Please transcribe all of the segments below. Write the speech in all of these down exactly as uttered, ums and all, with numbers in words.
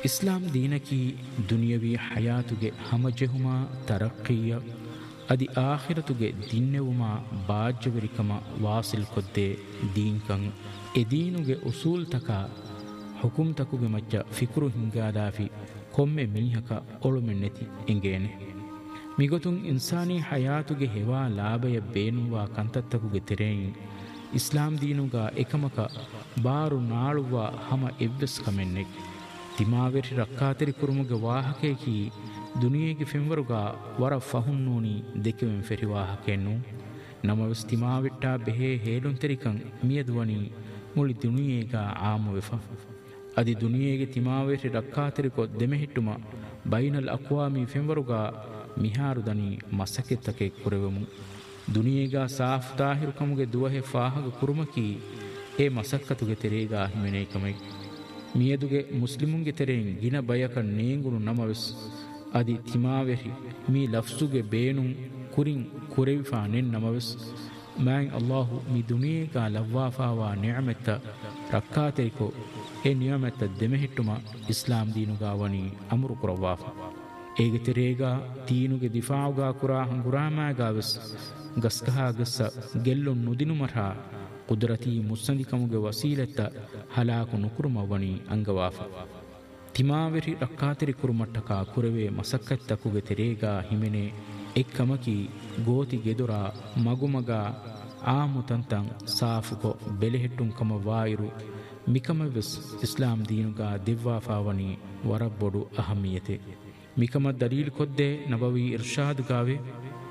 ಇಸ್ಲಾಂ ದೀನಕಿ ದುನಿಯವಿ ಹಯಾತುಗೆ ಹಮಜೆಹುಮ ತರಕ್ಕಿಯ ಅದಿ ಆಖಿರತುಗೆ ದಿನ್ನೆವುಮ ಬಾಜ್ಯವಿರಿಕಮ ವಾಸಿಲ್ ಕೊದ್ದೆ ದೀನ್ಕಂ ಎದೀನುಗೆ ಉಸೂಲ್ ತಕ ಹುಕುಂ ತಕುಗೆ ಮಚ್ಚ ಫಿಕ್ರು ಹಿಂಗಾದಾಫಿ ಕೊಮ್ಮೆ ಮೀಹಕ ಒಳುಮೆನ್ನೆತಿ ಎಂಗೇನೆ ಮಿಗೊತುಂ ಇನ್ಸಾನಿ ಹಯಾತುಗೆ ಹೆವಾ ಲಾಭಯ ಬೇನುವ ಕಂತತ್ತಕುಗೆ ತೆರೆಯಿನ್ ಇಸ್ಲಾಂ ದೀನುಗ ಎಕಮಕ ಬಾರು ನಾಳುವ ಹಮ ಎವ್ವೆಸ್ ಕಮೆನ್ನೆ ತಿಮಾವೆರಿ ರಕ್ಕಾತರಿ ಕುರುಮುಗೆ ವಾಹಕೇಕಿ ದುನಿಯೆಗೆ ಫೆಂವರುಗ ವರ ಫಹುನ್ನೂನಿ ದೆಕೆವೆಂ ಫೆರಿ ವಾಹಕೆನ್ನು ನಮವೆಸ್ ತಿಮಾವಿಟ್ಟ ಬೆಹೆ ಹೇಳುಂತೆರಿಕಂ ಮಿಯದುವನಿ ಮುಳಿ ದುನಿಯೇಗ ಆಮುವೆಫ ಅದಿ ದುನಿಯೆಗೆ ತಿಮಾವೆರಿ ರಕ್ಕಾತರಿಕೊ ದೆಮೆಹಿಟ್ಟುಮ ಬೈನಲ್ ಅಕ್ವಾಮಿ ಫೆಂವರುಗ ಮಿಹಾರು ದನಿ ಮಸಕೆತ್ತಕೆ ಕುರೆವೆಮು ದುನಿಯೆಗ ಸಾಫ್ ತಾಹಿರು ಕಮುಗೆ ದುವಹೆ ಫಾಹಗ ಕುರುಮಕಿ ಎ ಮಸಕ್ಕತುಗೆ ತೆರೇಗ ಹಿಮೆನೇಕಮೈ ಮಿಯದುಗೆ ಮುಸ್ಲಿಮುಂಗೆ ತೆರೆಯಿನ್ ಗಿನ ಬಯಕ ನೇಂಗುನು ನಮವೆಸ್ ಅದಿ ತಿಮಾವೆರಿ ಮೀ ಲಫ್ಸುಗೆ ಬೇನು ಕುರಿನ್ ಕುರೆವಿಫಾ ನೆನ್ ನಮವೆಸ್ ಮ್ಯಾಂಗ್ ಅಲ್ಲಾಹು ಮಿ ದುನಿಯೆಗ ಲವ್ವಾಫಾವಾ ನಿಯಮೆತ್ತ ರಕ್ಕಾತೆರಿಕೊ ಎ ನಿಯಮೆತ್ತ ದೆಮೆಹಿಟ್ಟುಮ ಇಸ್ಲಾಂ ದೀನುಗಾವನಿ ಅಮರು ಕುರವಾಫ ಏಗೆ ತೆರೇಗ ತೀನುಗೆ ದಿಫಾವುಗಾ ಕುರಾ ಹಂಗುರಾಮಾಗಾವೆಸ್ ಗಸ್ಕಹಾ ಗಸ್ಸ ಗೆಲ್ಲು ನುದಿನು ಮರ ಕುದರತಿ ಮುಸ್ಸಂದಿಕಮುಗೆ ವಸೀಲೆತ್ತ ಹಲಾಕು ನುಕುರುಮವಣಿ ಅಂಗವಾಫ ತಿಮಾವೆರಿ ರಕ್ಕಾತಿರಿ ಕುರುಮಟ್ಟಕ ಕುರವೆ ಮಸಕ್ಕತ್ತಕುಗೆ ತೆರೇಗ ಹಿಮೆನೆ ಎಕ್ಕಮಕಿ ಗೋತಿ ಗೆದುರ ಮಗುಮಗ ಆಮುತಂತಂ ಸಾಫುಕೊ ಬೆಲೆಹೆಟ್ಟುಂ ಕಮ ವಾಯಿರು ಮಿಕಮವೆಸ್ ಇಸ್ಲಾಂ ದೀನುಗ ದಿವ್ವಾಫಾವಣಿ ವರಬ್ಬೊಡು ಅಹಮಿಯತೆ ಮಿಕಮ ದಲೀಲ್ ಕೊದ್ದೆ ನಬವಿ ಇರ್ಷಾದ್ಗಾವೆ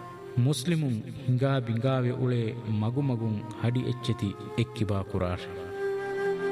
ಮುಸ್ಲಿಮುಂ ಹಿಂಗಾ ಬಿಂಗಾವೆ ಉಳೆ ಮಗು ಮಗುಂ ಹಡಿ ಎಚ್ಚೆತಿ ಎಕ್ಕಿಬಾ ಕುರಾರ್